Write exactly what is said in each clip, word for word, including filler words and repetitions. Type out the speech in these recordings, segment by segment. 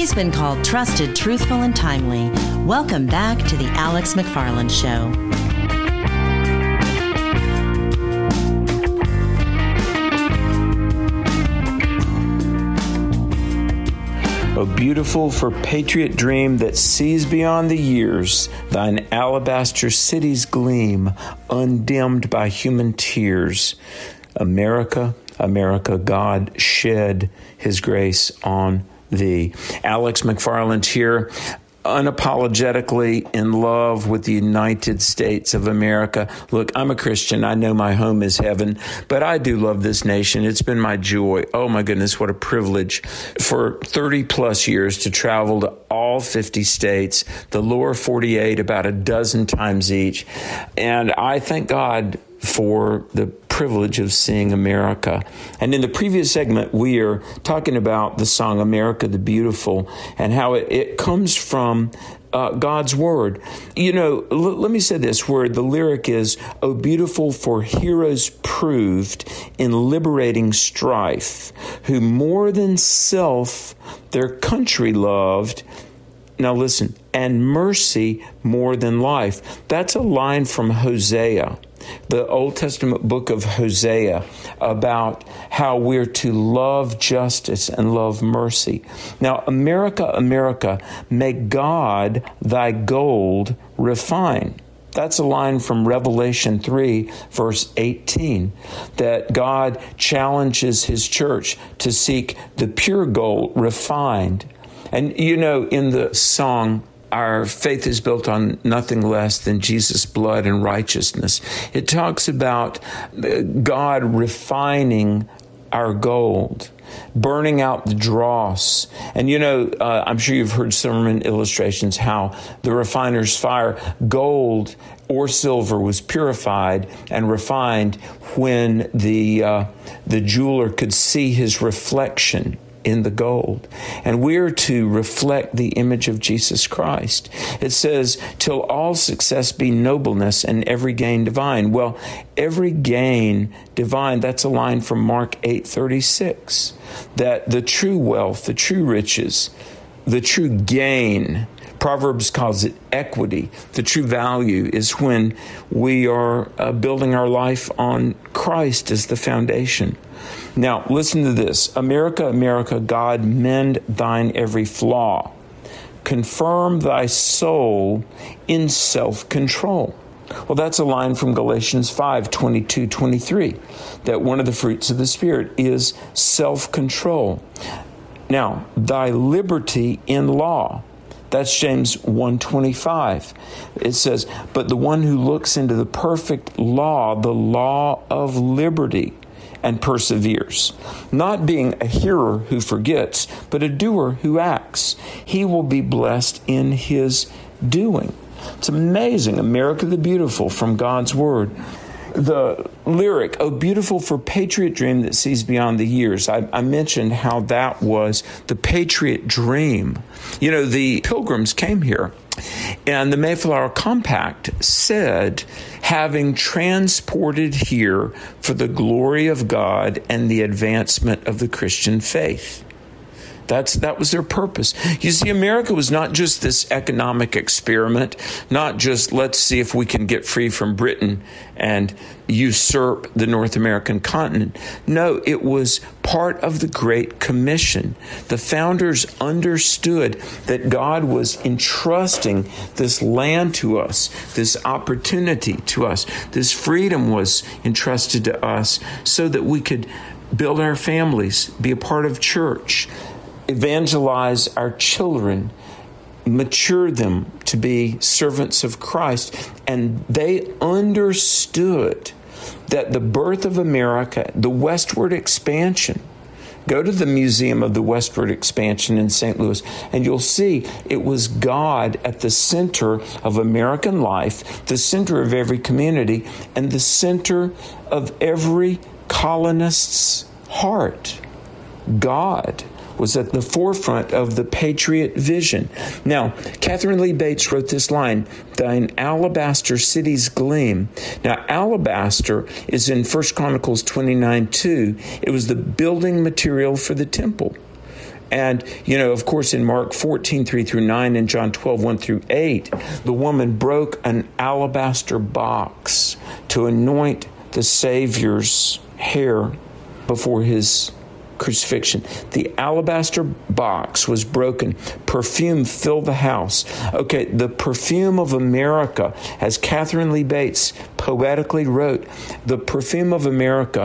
He's been called trusted, truthful, and timely. Welcome back to the Alex McFarland Show. O beautiful for patriot dream that sees beyond the years, thine alabaster cities gleam, undimmed by human tears. America, America, God shed his grace on thee. Alex McFarland here, unapologetically in love with the United States of America. Look, I'm a Christian. I know my home is heaven, but I do love this nation. It's been my joy. Oh my goodness, what a privilege for thirty plus years to travel to all fifty states, the lower forty-eight about a dozen times each. And I thank God for the privilege of seeing America. And in the previous segment, we are talking about the song America the Beautiful and how it, it comes from uh, God's Word. You know, l- let me say this, where the lyric is, "O beautiful for heroes proved in liberating strife, who more than self their country loved." Now listen, "and mercy more than life." That's a line from Hosea, the Old Testament book of Hosea, about how we're to love justice and love mercy. Now, America, America, may God thy gold refine. That's a line from Revelation three, verse eighteen, that God challenges his church to seek the pure gold refined. And you know, in the song, "Our faith is built on nothing less than Jesus' blood and righteousness," it talks about God refining our gold, burning out the dross. And you know, uh, I'm sure you've heard sermon illustrations how the refiner's fire, gold or silver, was purified and refined when the uh, the jeweler could see his reflection in the gold. And we're to reflect the image of Jesus Christ. It says, "Till all success be nobleness and every gain divine." Well, every gain divine, that's a line from Mark eight thirty-six, that the true wealth, the true riches, the true gain, Proverbs calls it equity. The true value is when we are uh, building our life on Christ as the foundation. Now, listen to this. "America, America, God mend thine every flaw. Confirm thy soul in self-control." Well, that's a line from Galatians five twenty-two twenty-three, that one of the fruits of the Spirit is self-control. Now, "thy liberty in law." That's James one twenty-five. It says, "But the one who looks into the perfect law, the law of liberty, and perseveres, not being a hearer who forgets, but a doer who acts, he will be blessed in his doing." It's amazing. America the Beautiful from God's Word. The lyric, "O beautiful for patriot dream that sees beyond the years." I, I mentioned how that was the patriot dream. You know, the Pilgrims came here, and the Mayflower Compact said, "Having transported here for the glory of God and the advancement of the Christian faith." That's, that was their purpose. You see, America was not just this economic experiment, not just let's see if we can get free from Britain and usurp the North American continent. No, it was part of the Great Commission. The founders understood that God was entrusting this land to us, this opportunity to us, this freedom was entrusted to us so that we could build our families, be a part of church, evangelize our children, mature them to be servants of Christ. And they understood that the birth of America, the westward expansion, go to the Museum of the Westward Expansion in Saint Louis, and you'll see it was God at the center of American life, the center of every community, and the center of every colonist's heart. God was at the forefront of the patriot vision. Now, Catherine Lee Bates wrote this line, "Thine alabaster cities gleam." Now, alabaster is in First Chronicles twenty-nine two. It was the building material for the temple. And, you know, of course, in Mark fourteen, three through nine, and John twelve, one through eight, the woman broke an alabaster box to anoint the Savior's hair before his crucifixion. The alabaster box was broken. Perfume filled the house. Okay, the perfume of America, as Catherine Lee Bates poetically wrote, the perfume of America,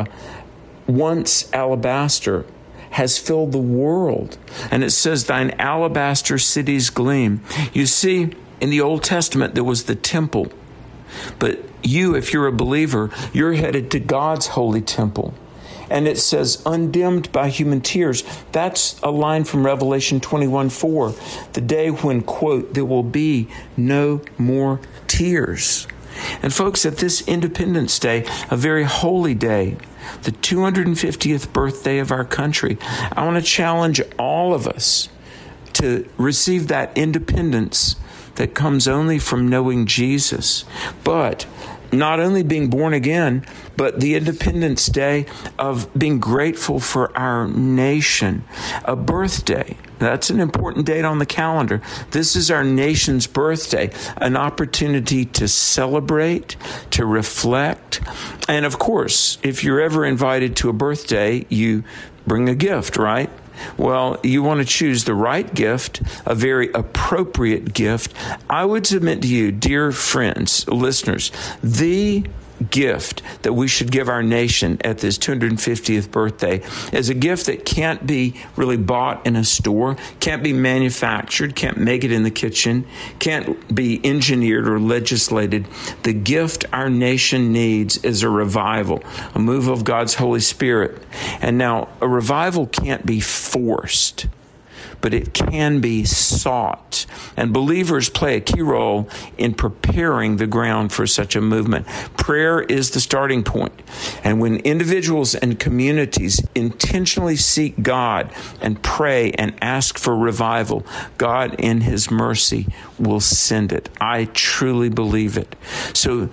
once alabaster, has filled the world. And it says, thine alabaster cities gleam. You see, in the Old Testament, there was the temple. But you, if you're a believer, you're headed to God's holy temple. And it says, undimmed by human tears. That's a line from Revelation twenty-one four. The day when, quote, there will be no more tears. And folks, at this Independence Day, a very holy day, the two hundred fiftieth birthday of our country, I want to challenge all of us to receive that independence that comes only from knowing Jesus. But not only being born again, but the Independence Day of being grateful for our nation. A birthday. That's an important date on the calendar. This is our nation's birthday, an opportunity to celebrate, to reflect. And of course, if you're ever invited to a birthday, you bring a gift, right? Well, you want to choose the right gift, a very appropriate gift. I would submit to you, dear friends, listeners, the gift that we should give our nation at this two hundred fiftieth birthday is a gift that can't be really bought in a store, can't be manufactured, can't make it in the kitchen, can't be engineered or legislated. The gift our nation needs is a revival, a move of God's Holy Spirit. And now, a revival can't be forced, but it can be sought. And believers play a key role in preparing the ground for such a movement. Prayer is the starting point. And when individuals and communities intentionally seek God and pray and ask for revival, God in his mercy will send it. I truly believe it. So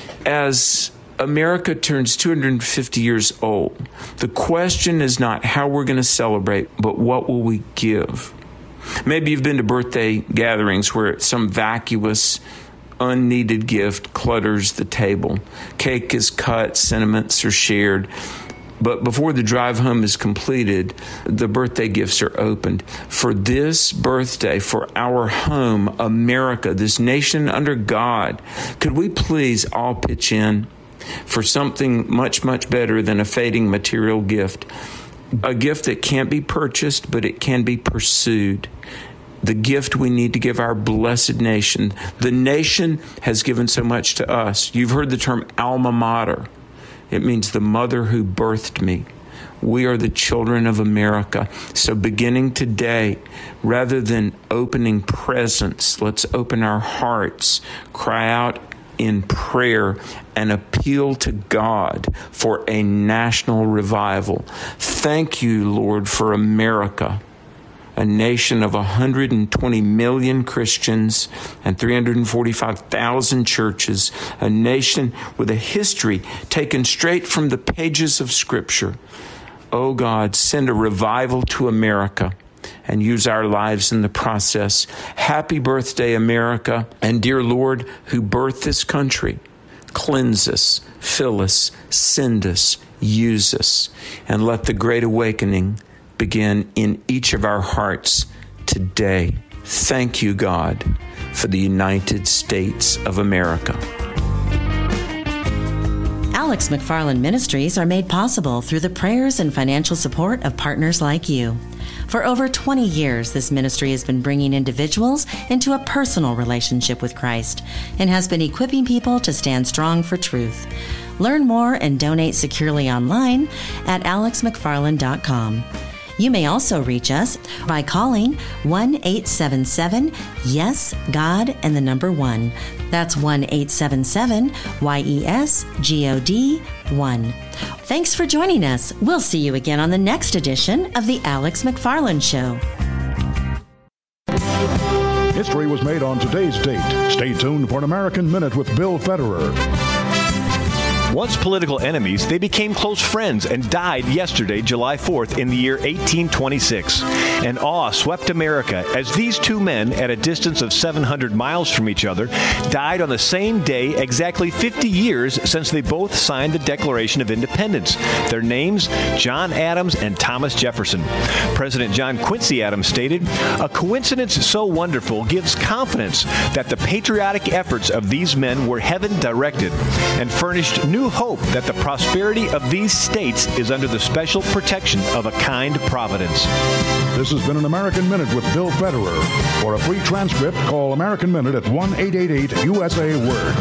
as America turns two hundred fifty years old, the question is not how we're going to celebrate, but what will we give? Maybe you've been to birthday gatherings where some vacuous, unneeded gift clutters the table. Cake is cut, sentiments are shared. But before the drive home is completed, the birthday gifts are opened. For this birthday, for our home, America, this nation under God, could we please all pitch in for something much, much better than a fading material gift? A gift that can't be purchased, but it can be pursued. The gift we need to give our blessed nation. The nation has given so much to us. You've heard the term alma mater. It means the mother who birthed me. We are the children of America. So beginning today, rather than opening presents, let's open our hearts, cry out in prayer, and appeal to God for a national revival. Thank you, Lord, for America, a nation of one hundred twenty million Christians and three hundred forty-five thousand churches, a nation with a history taken straight from the pages of Scripture. Oh God, send a revival to America and use our lives in the process. Happy birthday, America. And dear Lord, who birthed this country, cleanse us, fill us, send us, use us, and let the great awakening begin in each of our hearts today. Thank you, God, for the United States of America. Alex McFarland Ministries are made possible through the prayers and financial support of partners like you. For over twenty years, this ministry has been bringing individuals into a personal relationship with Christ and has been equipping people to stand strong for truth. Learn more and donate securely online at alex mcfarland dot com. You may also reach us by calling one eight seven seven yes God and the number one. That's one eight seven seven Y E S G O D one. Thanks for joining us. We'll see you again on the next edition of The Alex McFarland Show. History was made on today's date. Stay tuned for an American Minute with Bill Federer. Once political enemies, they became close friends and died yesterday, July fourth, in the year eighteen twenty-six. and awe swept America as these two men, at a distance of seven hundred miles from each other, died on the same day exactly fifty years since they both signed the Declaration of Independence. Their names, John Adams and Thomas Jefferson. President John Quincy Adams stated, "A coincidence so wonderful gives confidence that the patriotic efforts of these men were heaven-directed and furnished new hope that the prosperity of these states is under the special protection of a kind providence." This has been an American Minute with Bill Federer. For a free transcript, call American Minute at one eight eight eight U S A Word.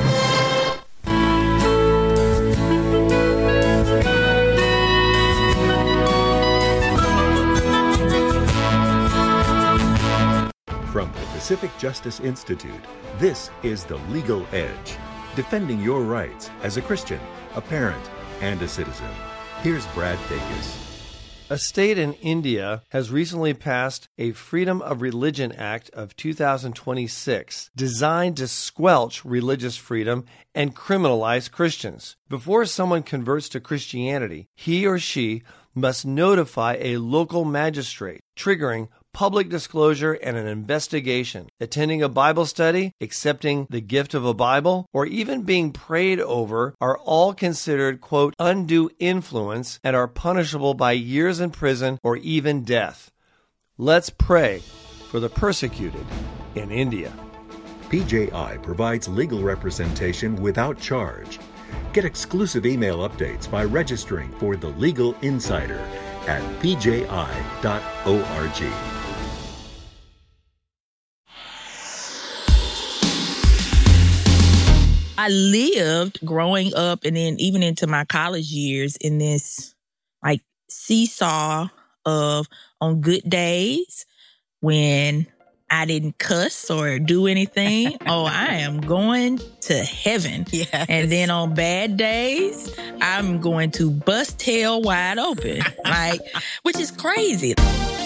From the Pacific Justice Institute, this is The Legal Edge, defending your rights as a Christian, a parent, and a citizen. Here's Brad Dacus. A state in India has recently passed a Freedom of Religion Act of two thousand twenty-six designed to squelch religious freedom and criminalize Christians. Before someone converts to Christianity, he or she must notify a local magistrate, triggering public disclosure and an investigation. Attending a Bible study, accepting the gift of a Bible, or even being prayed over are all considered, quote, undue influence and are punishable by years in prison or even death. Let's pray for the persecuted in India. P J I provides legal representation without charge. Get exclusive email updates by registering for The Legal Insider at p j i dot org. I lived growing up and then even into my college years in this like seesaw of on good days when I didn't cuss or do anything. Oh, I am going to heaven. Yes. And then on bad days, I'm going to bust hell wide open. Like, which is crazy.